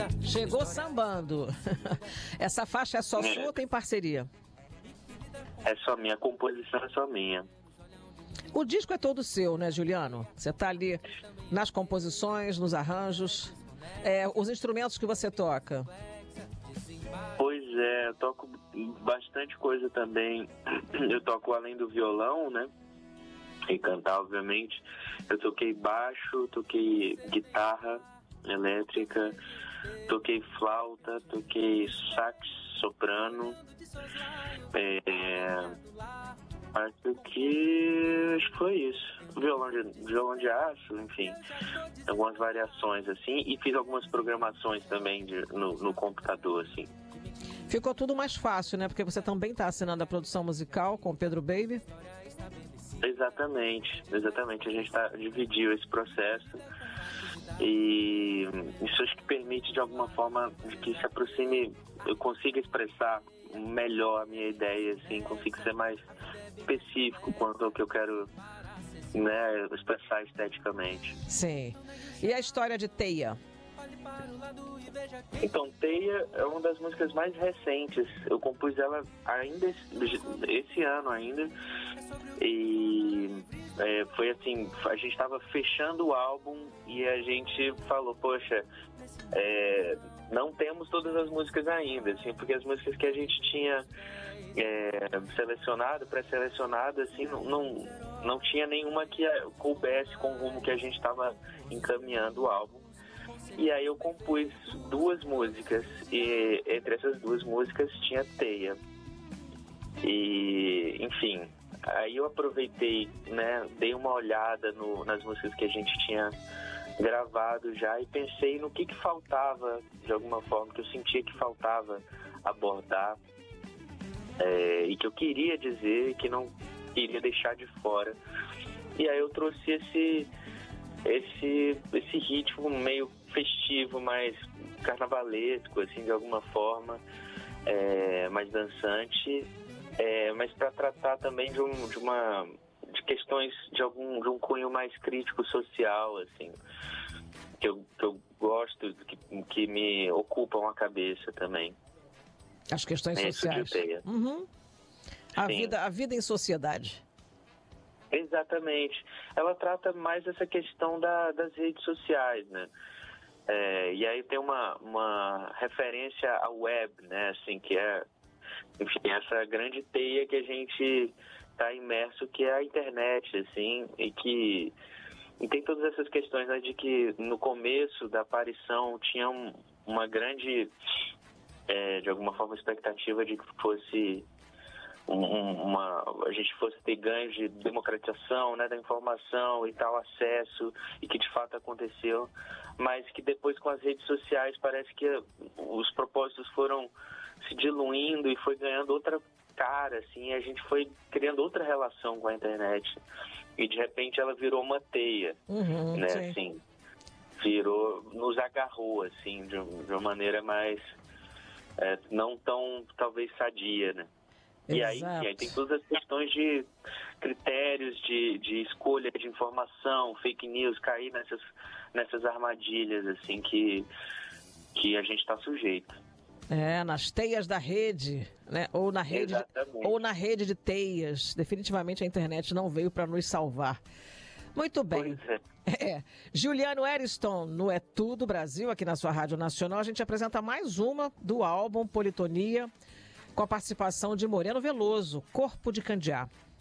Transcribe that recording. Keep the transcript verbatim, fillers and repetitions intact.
Chegou sambando. Essa faixa é só É. sua ou tem parceria? É só minha, a composição é só minha. O disco é todo seu, né, Juliano? Você tá ali nas composições, nos arranjos. É, os instrumentos que você toca. Pois é, eu toco bastante coisa também. Eu toco além do violão, né? E cantar, obviamente. Eu toquei baixo, toquei guitarra elétrica, toquei flauta, toquei sax soprano. É, acho que acho que foi isso. Violão de, violão de aço, enfim, algumas variações assim, e fiz algumas programações também de, no, no computador, assim. Ficou tudo mais fácil, né? Porque você também está assinando a produção musical com o Pedro Baby. Exatamente, exatamente. A gente tá, dividiu esse processo e isso acho que permite de alguma forma de que se aproxime, eu consiga expressar melhor a minha ideia, assim, consigo ser mais específico quanto ao que eu quero, né, expressar esteticamente. Sim. E a história de Teia? Então, Teia é uma das músicas mais recentes. Eu compus ela ainda esse, esse ano ainda. E é, foi assim, a gente estava fechando o álbum e a gente falou, poxa, é, não temos todas as músicas ainda, assim, porque as músicas que a gente tinha é, selecionado, pré-selecionado, assim, não, não, não tinha nenhuma que coubesse com o rumo que a gente estava encaminhando o álbum. E aí eu compus duas músicas e entre essas duas músicas tinha Teia. E, enfim, aí eu aproveitei, né, dei uma olhada no, nas músicas que a gente tinha gravado já e pensei no que que faltava, de alguma forma, que eu sentia que faltava abordar é, e que eu queria dizer, que não queria deixar de fora. E aí eu trouxe esse, esse, esse ritmo meio festivo, mais carnavalesco, assim, de alguma forma, é, mais dançante, é, mas para tratar também de, um, de uma de questões de algum de um cunho mais crítico social, assim, que eu, que eu gosto, que, que me ocupam a cabeça também. As questões é sociais. Uhum. A vida, a vida em sociedade. Exatamente. Ela trata mais essa questão da, das redes sociais, né? É, e aí tem uma, uma referência à web, né? Assim, que é, enfim, essa grande teia que a gente está imerso, que é a internet, assim, e que e tem todas essas questões, né, de que no começo da aparição tinha um, uma grande, é, de alguma forma, expectativa de que fosse uma, a gente fosse ter ganhos de democratização, né, da informação e tal, acesso, e que de fato aconteceu, mas que depois com as redes sociais parece que os propósitos foram se diluindo e foi ganhando outra cara, assim, e a gente foi criando outra relação com a internet, e de repente ela virou uma teia, uhum, né, sim. assim, virou, nos agarrou, assim, de, de uma maneira mais, é, não tão, talvez, sadia, né. E aí, enfim, aí tem todas as questões de critérios de, de escolha de informação, fake news, cair nessas, nessas armadilhas, assim, que, que a gente está sujeito. É, nas teias da rede, né? Ou na rede, de, ou na rede de teias. Definitivamente a internet não veio para nos salvar. Muito bem. Pois é. É. Juliano Eriston, no É Tudo Brasil, aqui na sua Rádio Nacional, a gente apresenta mais uma do álbum Politonia, com a participação de Moreno Veloso, Corpo de Candiá.